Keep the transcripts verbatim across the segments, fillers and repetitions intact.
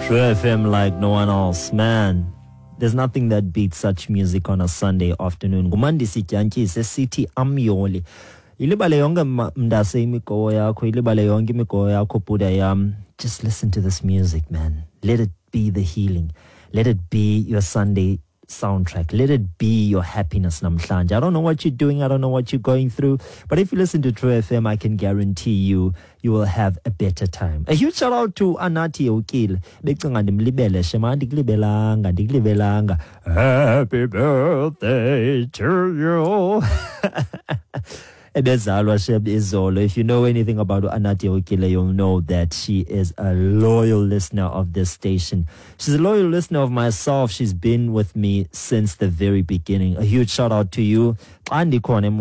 True F M like no one else, man. There's nothing that beats such music on a Sunday afternoon. Gumandi sityankise sithi amyoli. Ilibale yonke mndase imikowo yakho, ilibale yonke imikowo yakho Buddha yam. Just listen to this music, man. Let it be the healing. Let it be your Sunday soundtrack. Let it be your happiness namhlanje. I don't know what you're doing, I don't know what you're going through, but if you listen to True F M, I can guarantee you you will have a better time. A huge shout out to Anathi Okile. Becinga ndimlibele shema ndikulibelanga ndikulibelanga. Happy birthday to you. Ebezalwa Sheb Izolo. If you know anything about Anathi Okile, you'll know that she is a loyal listener of this station. She's a loyal listener of myself. She's been with me since the very beginning. A huge shout out to you. Something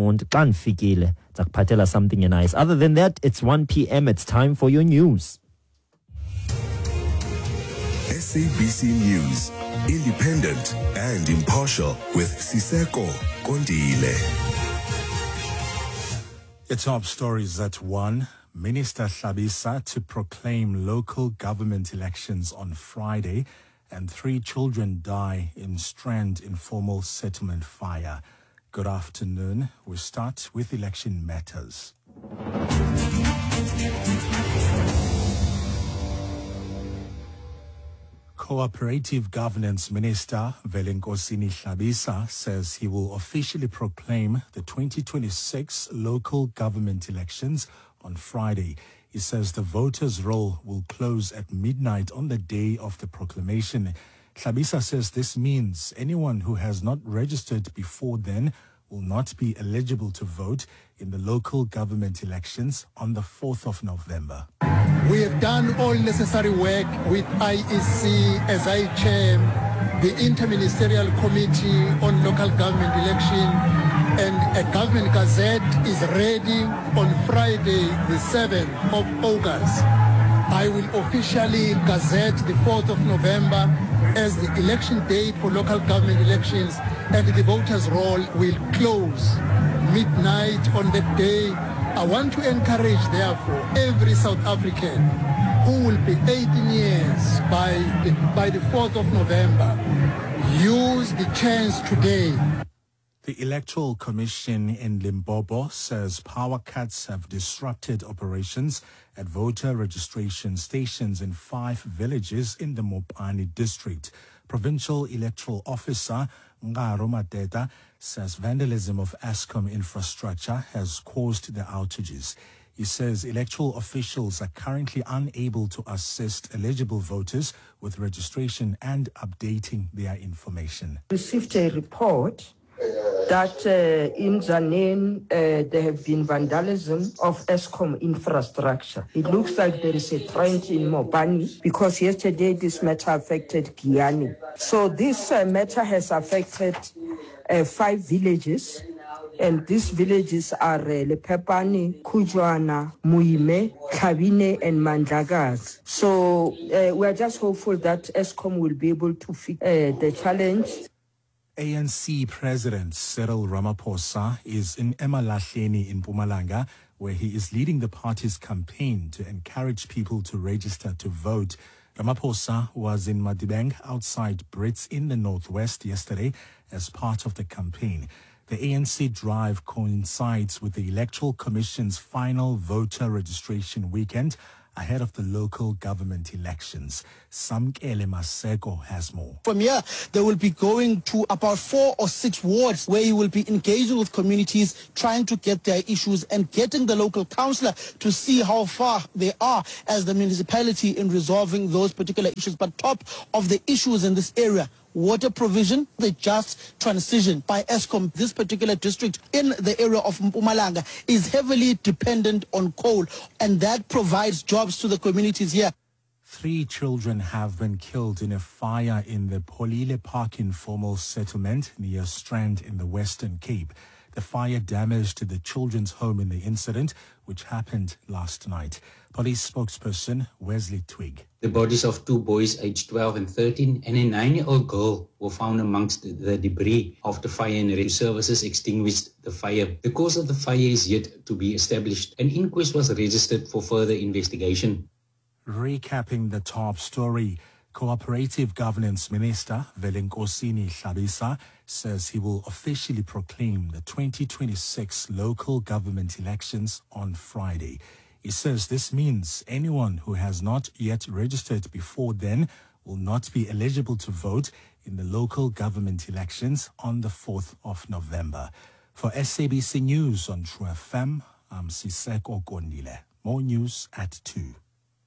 nice. Other than that, it's one p.m. It's time for your news. S A B C News, independent and impartial with Siseko Kondile. The top stories at one. Minister Hlabisa to proclaim local government elections on Friday, and three children die in Strand informal settlement fire. Good afternoon. We start with election matters. Cooperative Governance Minister Velenkosini Hlabisa says he will officially proclaim the twenty twenty-six local government elections on Friday. He says the voters' roll will close at midnight on the day of the proclamation. Hlabisa says this means anyone who has not registered before then will not be eligible to vote in the local government elections on the fourth of November. We have done all necessary work with I E C as I chair the Interministerial Committee on Local Government Election, and a government gazette is ready on Friday the seventh of August. I will officially gazette the fourth of November as the election date for local government elections, and the voters' roll will close midnight on that day. I want to encourage, therefore, every South African who will be eighteen years by the, by the fourth of November, use the chance today. The Electoral Commission in Limpopo says power cuts have disrupted operations at voter registration stations in five villages in the Mopani district. Provincial Electoral Officer Ngaro Mateta says vandalism of Eskom infrastructure has caused the outages. He says electoral officials are currently unable to assist eligible voters with registration and updating their information. Received a report that uh, in Zanin uh, there have been vandalism of Eskom infrastructure. It looks like there is a trend in Mopani because yesterday this matter affected Giyani. So this uh, matter has affected uh, five villages, and these villages are uh, Lepepani, Kujwana, Muime, Kabine, and Mandlagas. So uh, we are just hopeful that Eskom will be able to fix uh, the challenge. A N C President Cyril Ramaphosa is in Emalahleni in Mpumalanga, where he is leading the party's campaign to encourage people to register to vote. Ramaphosa was in Madibeng outside Brits in the northwest yesterday as part of the campaign. The A N C drive coincides with the Electoral Commission's final voter registration weekend ahead of the local government elections. Samkele Maseko has more. From here, they will be going to about four or six wards where you will be engaging with communities, trying to get their issues and getting the local councillor to see how far they are as the municipality in resolving those particular issues. But top of the issues in this area, water provision, the just transition by Eskom. This particular district in the area of Mpumalanga is heavily dependent on coal, and that provides jobs to the communities here. Three children have been killed in a fire in the Polile Park informal settlement near Strand in the Western Cape. The fire damaged the children's home in the incident, which happened last night. Police spokesperson Wesley Twig. The bodies of two boys aged twelve and thirteen and a nine-year-old girl were found amongst the debris after fire and rescue services extinguished the fire. The cause of the fire is yet to be established. An inquest was registered for further investigation. Recapping the top story, Cooperative Governance Minister Velenkosini Hlabisa says he will officially proclaim the twenty twenty-six local government elections on Friday. He says this means anyone who has not yet registered before then will not be eligible to vote in the local government elections on the fourth of November. For S A B C News on True F M, I'm Siseko Kondile. More news at two.